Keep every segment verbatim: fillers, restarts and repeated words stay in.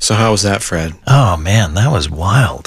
So how was that, Fred? Oh man, that was wild.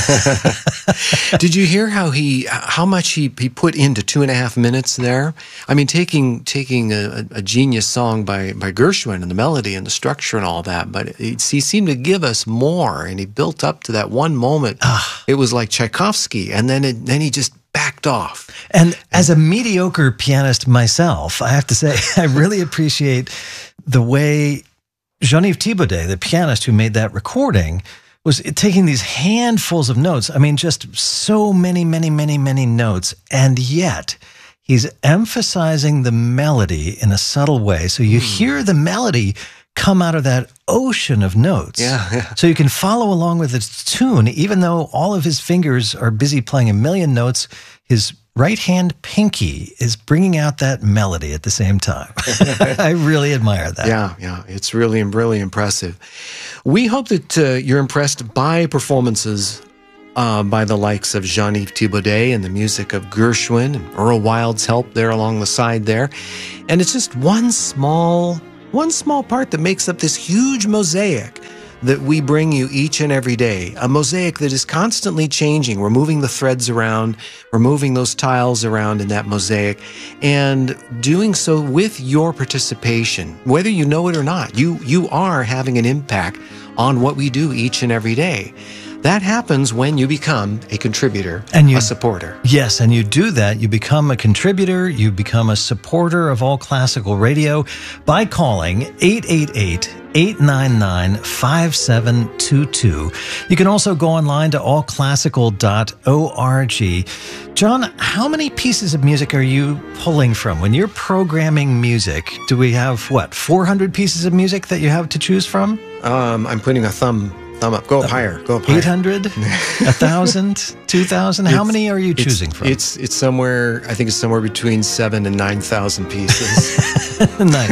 Did you hear how he, how much he, he put into two and a half minutes there? I mean, taking taking a, a genius song by, by Gershwin and the melody and the structure and all that, but it, he seemed to give us more, and he built up to that one moment. It was like Tchaikovsky, and then it, then he just backed off. And as a mediocre pianist myself, I have to say, I really appreciate the way Jean-Yves Thibaudet, the pianist who made that recording, was taking these handfuls of notes. I mean, just so many, many, many, many notes. And yet he's emphasizing the melody in a subtle way. So you mm. hear the melody come out of that ocean of notes. Yeah, yeah. So you can follow along with its tune, even though all of his fingers are busy playing a million notes. His right hand pinky is bringing out that melody at the same time. I really admire that. Yeah, yeah. It's really, really impressive. We hope that uh, you're impressed by performances uh, by the likes of Jean-Yves Thibaudet and the music of Gershwin and Earl Wild's help there along the side there. And it's just one small, one small part that makes up this huge mosaic that we bring you each and every day, a mosaic that is constantly changing. We're moving the threads around, we're moving those tiles around in that mosaic, and doing so with your participation. Whether you know it or not, you, you are having an impact on what we do each and every day. That happens when you become a contributor, and you, a supporter. Yes, and you do that. You become a contributor, you become a supporter of All Classical Radio by calling eight eight eight, eight nine nine, five seven two two. You can also go online to all classical dot org. John, how many pieces of music are you pulling from? When you're programming music, do we have, what, four hundred pieces of music that you have to choose from? Um, I'm putting a thumb Thumb up. Go up uh, higher. Go up higher. eight hundred? one thousand? two thousand? How many are you choosing it's, from? It's it's somewhere, I think it's somewhere between seven and nine thousand pieces.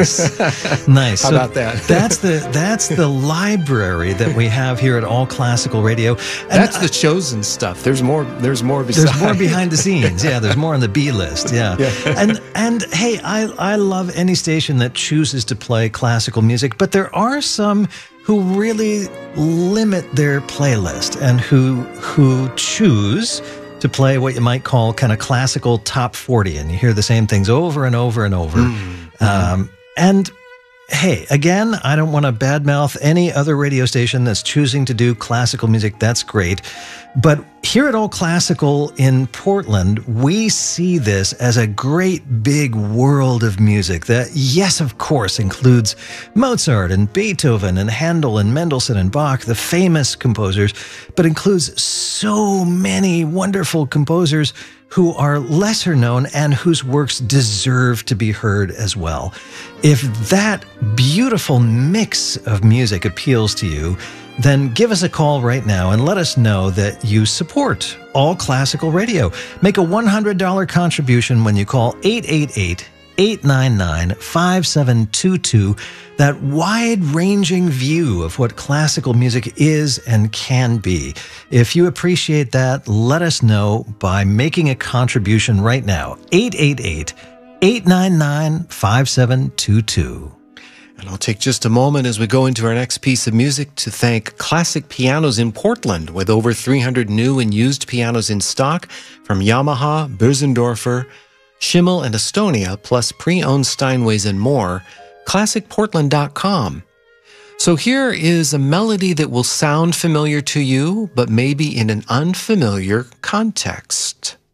Nice. Nice. How so about that? that's the that's the library that we have here at All Classical Radio. And that's the chosen stuff. There's more there's more besides. There's more behind the scenes. Yeah, there's more on the B list. Yeah. yeah. And and hey, I I love any station that chooses to play classical music, but there are some who really limit their playlist and who who choose to play what you might call kind of classical top forty, and you hear the same things over and over and over. Mm-hmm. Um, and hey, again, I don't want to badmouth any other radio station that's choosing to do classical music. That's great. But here at All Classical in Portland, we see this as a great big world of music that, yes, of course, includes Mozart and Beethoven and Handel and Mendelssohn and Bach, the famous composers, but includes so many wonderful composers who are lesser known and whose works deserve to be heard as well. If that beautiful mix of music appeals to you, then give us a call right now and let us know that you support All Classical Radio. Make a one hundred dollars contribution when you call eight eight eight, eight nine nine, five seven two two. That wide-ranging view of what classical music is and can be. If you appreciate that, let us know by making a contribution right now. eight eight eight, eight nine nine, five seven two two. And I'll take just a moment as we go into our next piece of music to thank Classic Pianos in Portland, with over three hundred new and used pianos in stock from Yamaha, Bösendorfer, Schimmel, and Estonia, plus pre-owned Steinways and more. classic portland dot com. So here is a melody that will sound familiar to you, but maybe in an unfamiliar context.